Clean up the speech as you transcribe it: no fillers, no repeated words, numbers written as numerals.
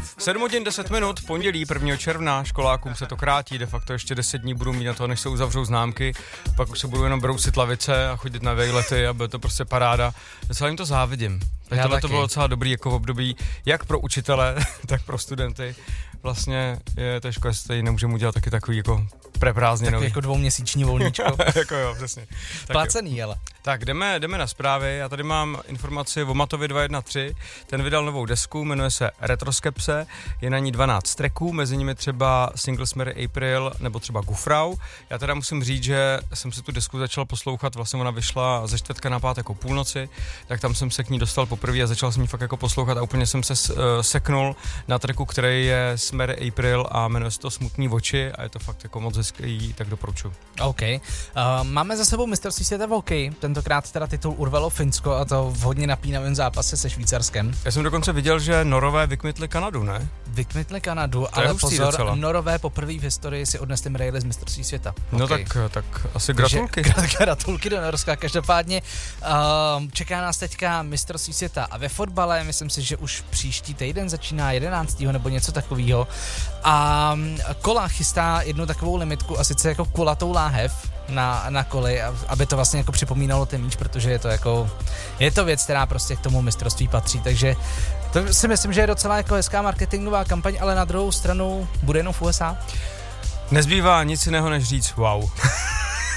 7 hodin 10 minut, pondělí 1. června, školákům se to krátí, de facto ještě 10 dní budu mít na to, než se uzavřou známky, pak už se budu jenom brousit lavice a chodit na vejlety a bude to prostě paráda. Docela jim to závidím. Tohle to bylo docela dobrý jako období, jak pro učitele, tak pro studenty. Vlastně je to škoda, že tady nemůžeme udělat taky takový jako preprázdněnový. Tak jako 2měsíční volníčko. Jako jo, přesně. Placený, ale. Tak jdeme na zprávy, já tady mám informaci o Matovi 213, ten vydal novou desku, jmenuje se Retroskepse, je na ní 12 tracků, mezi nimi třeba Singles Mary April nebo třeba Gufrau. Já teda musím říct, že jsem si tu desku začal poslouchat, vlastně ona vyšla ze čtvrtka na pátek o půlnoci, tak tam jsem se k ní dostal poprvé a začal jsem ji fakt jako poslouchat a úplně jsem se seknul na tracku, který je s Mary April a jmenuje se to Smutný oči a je to fakt jako moc hezký, tak doporučuji. OK. Máme za sebou mistrovství světa v hokeji, tentokrát teda titul urvalo Finsko a to v hodně napínavém zápase se Švýcarskem. Já jsem dokonce viděl, že Norové vykmitli Kanadu, ne? Vykmitli Kanadu, to ale pozor, docela. Norové poprvé v historii si odnesli medaili z mistrovství světa. No okay. tak asi gratulky. Gratulky do Norska. Každopádně čeká nás teďka mistrovství světa a ve fotbale myslím si, že už příští týden začíná 11. nebo něco takového. A Kola chystá jednu takovou limitku a sice jako kulatou láhev na koli, aby to vlastně jako připomínalo ten míč, protože je to věc, která prostě k tomu mistrovství patří, takže to si myslím, že je docela jako hezká marketingová kampaň, ale na druhou stranu bude jenom v USA. Nezbývá nic jiného, než říct wow.